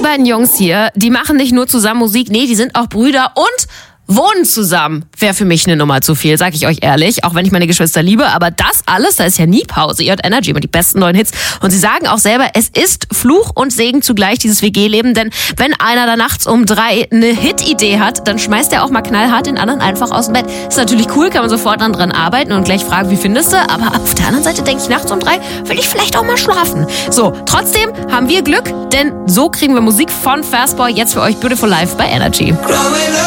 beiden Jungs hier, die machen nicht nur zusammen Musik, nee, die sind auch Brüder und wohnen zusammen. Wäre für mich eine Nummer zu viel, sag ich euch ehrlich. Auch wenn ich meine Geschwister liebe, aber das alles, da ist ja nie Pause. Ihr hört Energy mit die besten neuen Hits. Und sie sagen auch selber, es ist Fluch und Segen zugleich, dieses WG-Leben. Denn wenn einer da nachts um 3 eine Hit-Idee hat, dann schmeißt er auch mal knallhart den anderen einfach aus dem Bett. Ist natürlich cool, kann man sofort dann dran arbeiten und gleich fragen, wie findest du? Aber auf der anderen Seite denke ich, nachts um 3 will ich vielleicht auch mal schlafen. So, trotzdem haben wir Glück, denn so kriegen wir Musik von Fastboy jetzt für euch Beautiful Life bei Energy.